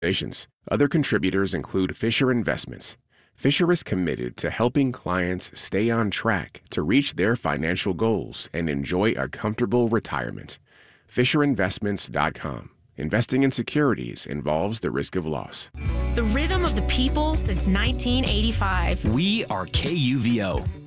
Other contributors include Fisher Investments. Fisher is committed to helping clients stay on track to reach their financial goals and enjoy a comfortable retirement. FisherInvestments.com. Investing in securities involves the risk of loss. The rhythm of the people since 1985. We are KUVO.